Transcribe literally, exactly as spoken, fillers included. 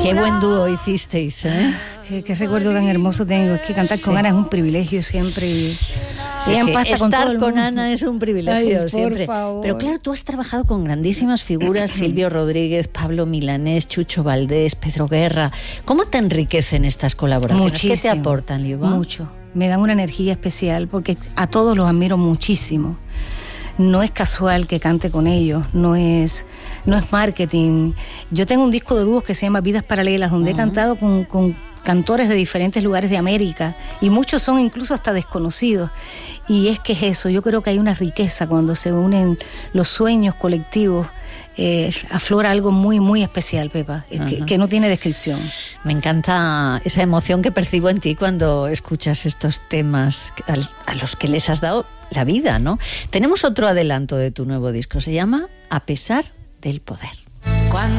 Qué buen dúo hicisteis, ¿eh? Qué, qué recuerdo tan hermoso tengo. Es que cantar sí. con Ana es un privilegio siempre. Y, sí, sí. Estar con, todo el con Ana es un privilegio. Ay, siempre. Por favor. Pero claro, tú has trabajado con grandísimas figuras, Silvio Rodríguez, Pablo Milanés, Chucho Valdés, Pedro Guerra. ¿Cómo te enriquecen estas colaboraciones? Muchísimo. ¿Qué te aportan, Liuba? Mucho. Me dan una energía especial porque a todos los admiro muchísimo. No es casual que cante con ellos, no es, no es marketing. Yo tengo un disco de dúos que se llama Vidas Paralelas, donde uh-huh. he cantado con, con cantores de diferentes lugares de América y muchos son incluso hasta desconocidos. Y es que es eso, yo creo que hay una riqueza cuando se unen los sueños colectivos. Eh, aflora algo muy, muy especial, Pepa, uh-huh. que, que no tiene descripción. Me encanta esa emoción que percibo en ti cuando escuchas estos temas a los que les has dado la vida, ¿no? Tenemos otro adelanto de tu nuevo disco, se llama A pesar del poder.